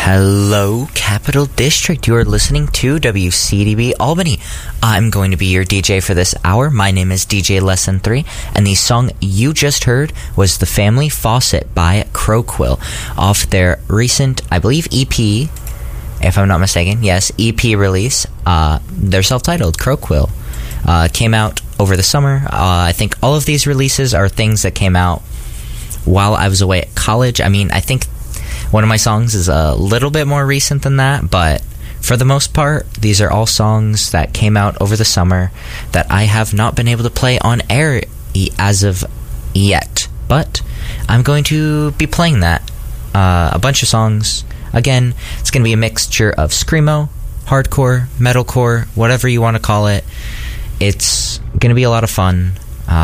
Hello, Capital District. You are listening to WCDB Albany. I'm going to be your DJ for this hour. My name is DJ Lesson 3, and the song you just heard was The Family Faucet by Crow-Quill off their recent, I believe, EP, if I'm not mistaken. Yes, EP release. They're self-titled, Crow-Quill. Came out over the summer. I think all of these releases are things that came out while I was away at college. I mean, I think one of my songs is a little bit more recent than that, but for the most part, these are all songs that came out over the summer that I have not been able to play on air as of yet. But I'm going to be playing that. A bunch of songs. Again, it's going to be a mixture of screamo, hardcore, metalcore, whatever you want to call it. It's going to be a lot of fun.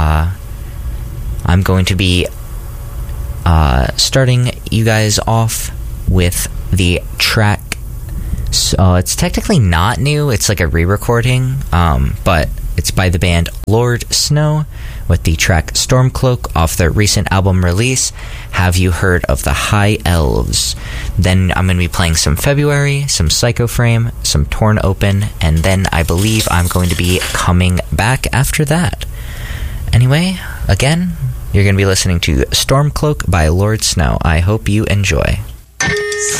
I'm going to be starting you guys off with the track. So it's technically not new. It's like a re-recording, but it's by the band Lord Snow with the track Stormcloak off their recent album release, Have You Heard of the High Elves? Then I'm going to be playing some February, some Psycho Frame, some Torn Open, and then I believe I'm going to be coming back after that. Anyway, again, you're going to be listening to Stormcloak by Lord Snow. I hope you enjoy.